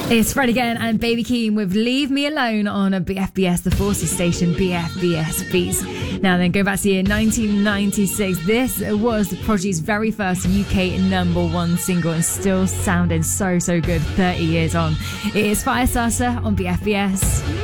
It's Fred again and Baby Keem with Leave Me Alone on a BFBS, the Forces station, BFBS Beats. Now then, go back to the year 1996. This was the Prodigy's very first UK #1 single and still sounding so good 30 years on. It is Firestarter on BFBS.